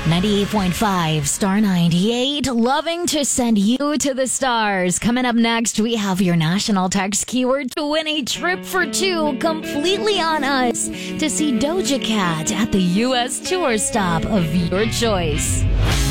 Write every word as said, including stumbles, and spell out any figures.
ninety-eight point five, Star ninety-eight, loving to send you to the stars. Coming up next, we have your national text keyword to win a trip for two completely on us to see Doja Cat at the U S tour stop of your choice.